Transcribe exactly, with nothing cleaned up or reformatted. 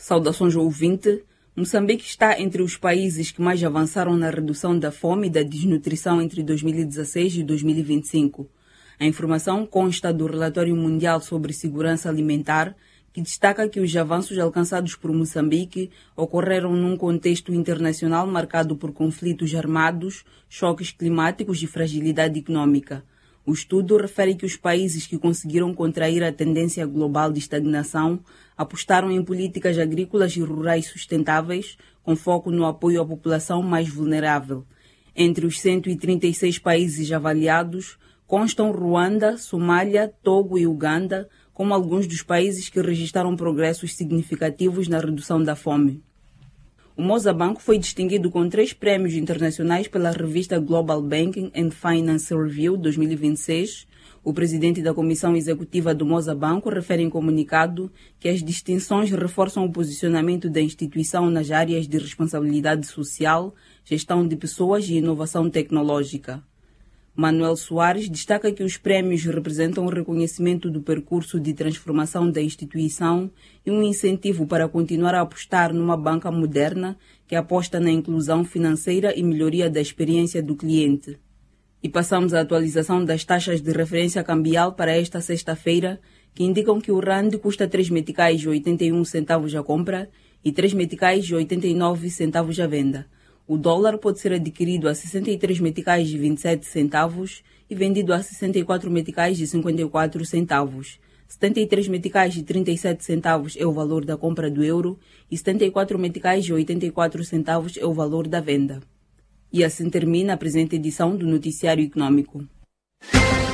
Saudações ao ouvinte. Moçambique está entre os países que mais avançaram na redução da fome e da desnutrição entre dois mil e dezasseis e dois mil e vinte e cinco. A informação consta do Relatório Mundial sobre Segurança Alimentar, que destaca que os avanços alcançados por Moçambique ocorreram num contexto internacional marcado por conflitos armados, choques climáticos e fragilidade econômica. O estudo refere que os países que conseguiram contrair a tendência global de estagnação apostaram em políticas agrícolas e rurais sustentáveis, com foco no apoio à população mais vulnerável. Entre os cento e trinta e seis países avaliados, constam Ruanda, Somália, Togo e Uganda, como alguns dos países que registraram progressos significativos na redução da fome. O Mozabanco foi distinguido com três prémios internacionais pela revista Global Banking and Finance Review dois mil e vinte e seis. O presidente da Comissão Executiva do Mozabanco refere em comunicado que as distinções reforçam o posicionamento da instituição nas áreas de responsabilidade social, gestão de pessoas e inovação tecnológica. Manuel Soares destaca que os prémios representam o reconhecimento do percurso de transformação da instituição e um incentivo para continuar a apostar numa banca moderna que aposta na inclusão financeira e melhoria da experiência do cliente. E passamos à atualização das taxas de referência cambial para esta sexta-feira, que indicam que o rand custa três meticais e oitenta e um centavos a compra e três meticais e oitenta e nove centavos à venda. O dólar pode ser adquirido a sessenta e três meticais e vinte e sete centavos e vendido a sessenta e quatro meticais e cinquenta e quatro centavos. setenta e três meticais e trinta e sete centavos é o valor da compra do euro e setenta e quatro meticais e oitenta e quatro centavos é o valor da venda. E assim termina a presente edição do Noticiário Econômico.